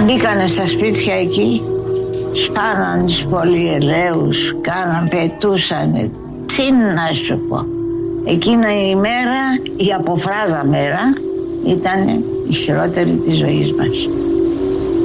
Μπήκανε στα σπίτια εκεί, σπάναν τους πολυελαίους, κάναν, πετούσανε. Τι να σου πω. Εκείνα η μέρα, η αποφράδα μέρα, ήταν η χειρότερη της ζωής μας.